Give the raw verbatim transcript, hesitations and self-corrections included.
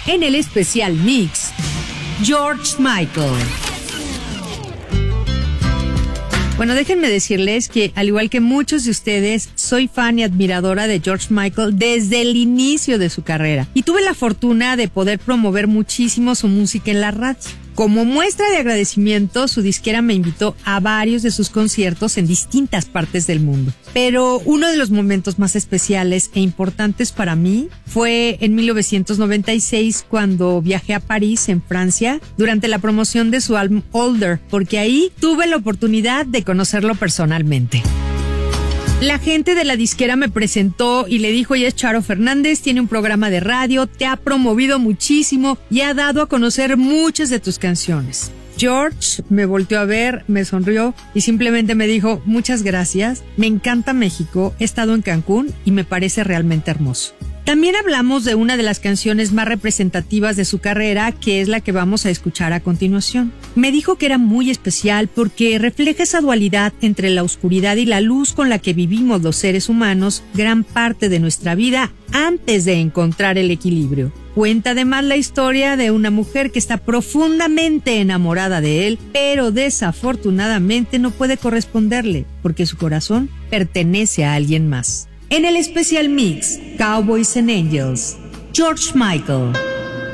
En el especial mix, George Michael. Bueno, déjenme decirles que, al igual que muchos de ustedes, soy fan y admiradora de George Michael desde el inicio de su carrera. Y tuve la fortuna de poder promover muchísimo su música en la radio. Como muestra de agradecimiento, su disquera me invitó a varios de sus conciertos en distintas partes del mundo. Pero uno de los momentos más especiales e importantes para mí fue en mil novecientos noventa y seis, cuando viajé a París, en Francia, durante la promoción de su álbum Older, porque ahí tuve la oportunidad de conocerlo personalmente. La gente de la disquera me presentó y le dijo: ella es Charo Fernández, tiene un programa de radio, te ha promovido muchísimo y ha dado a conocer muchas de tus canciones. George me volteó a ver, me sonrió y simplemente me dijo: muchas gracias, me encanta México, he estado en Cancún y me parece realmente hermoso. También hablamos de una de las canciones más representativas de su carrera, que es la que vamos a escuchar a continuación. Me dijo que era muy especial porque refleja esa dualidad entre la oscuridad y la luz con la que vivimos los seres humanos gran parte de nuestra vida antes de encontrar el equilibrio. Cuenta además la historia de una mujer que está profundamente enamorada de él, pero desafortunadamente no puede corresponderle porque su corazón pertenece a alguien más. En el especial mix, Cowboys and Angels, George Michael.